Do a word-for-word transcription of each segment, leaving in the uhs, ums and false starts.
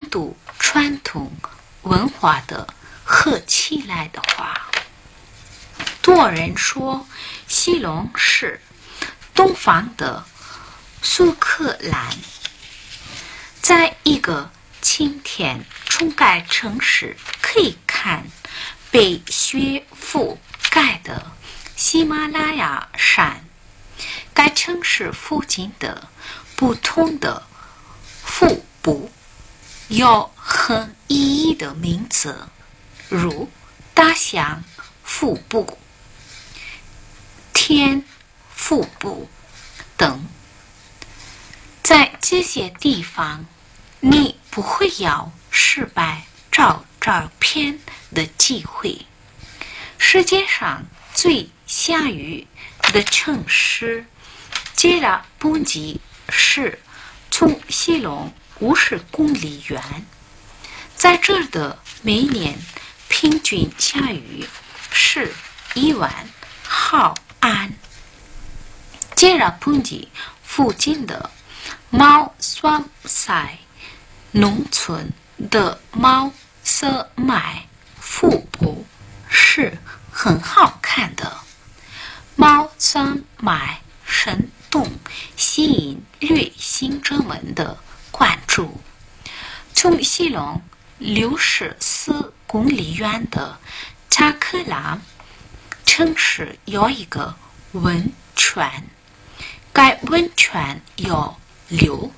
度传统文化的合起来的话，多人说西隆是东方的苏克兰。在一个晴天冲盖城市，可以看被雪覆盖的喜马拉雅山。该城市附近的不同的腹部有很意义的名字，如大象腹部、天腹部等。在这些地方，你不会有失败照照片的机会。世界上最下雨的城市杰拉布吉是从西隆五十公里远，在这儿的每年平均下雨是一万毫安。杰拉布吉附近的毛双塞农村的毛色麦腹部是很好看的。毛双麦生动吸引旅行者们的关注。从西隆六十四公里远的查克拉城市有一个温泉，该温泉有流。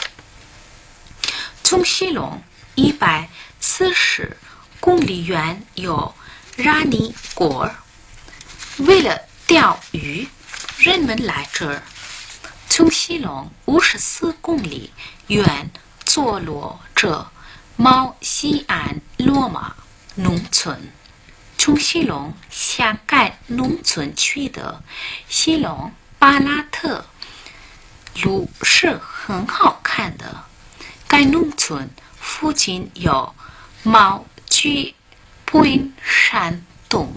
从西隆一百四十公里远有拉尼果，为了钓鱼，人们来这儿。从西隆五十四公里远坐落着毛西安罗马农村。从西隆向该农村去的西隆巴拉特路是很好看的。该农村附近有毛居本山洞。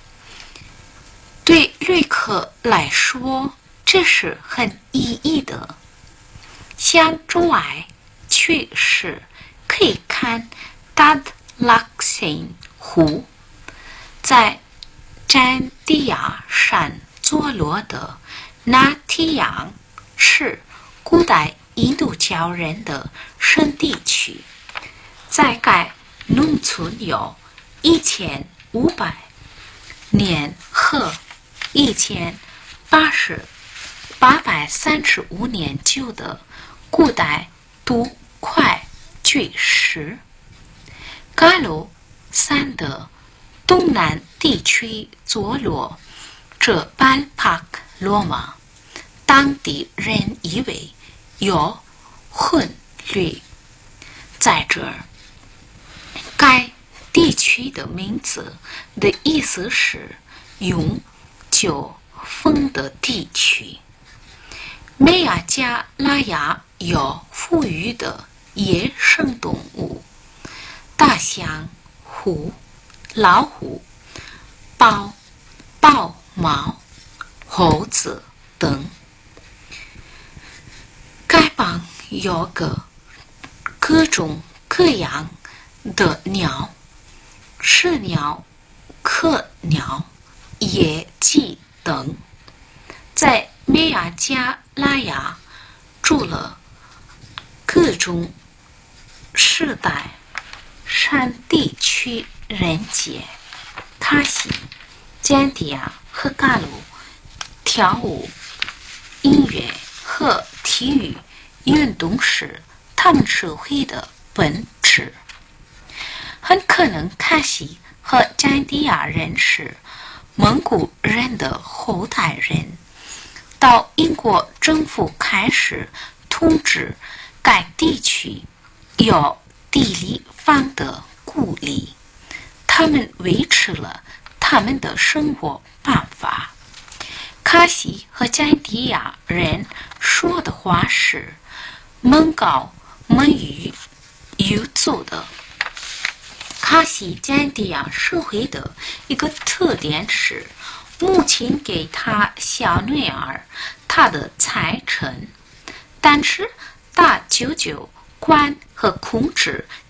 对旅客来说，这是很意义的。向中外去时，可以看达拉辛湖。在占地亚山坐落的那提扬是古代印度教人的圣地区。在该农村有一千五百年和一千八十八百三十五年旧的古代土块巨石。嘎鲁山的东南地区坐落着班帕克罗马，当地人以为有混绿。在这儿，该地区的名字的意思是永久风的地区。美亚加拉雅有富裕的野生动物，大象、虎、老虎、豹、豹猫、猴子等。该邦有个各种各样的鸟，是鸟、科鸟、野鸡等。在美亚加拉雅住了各种世代山地区人杰。卡西、詹迪亚和嘎鲁跳舞、音乐和体育运动是他们社会的本质。很可能卡西和詹迪亚人是蒙古人的后代人。到英国政府开始统治该地区，有地理方的鼓励，他们维持了他们的生活办法。卡西和詹迪亚人说的话是蒙高蒙语语族的。卡西詹迪亚社会的一个特点是，母亲给他小女儿他的财产，但是大舅舅管和控制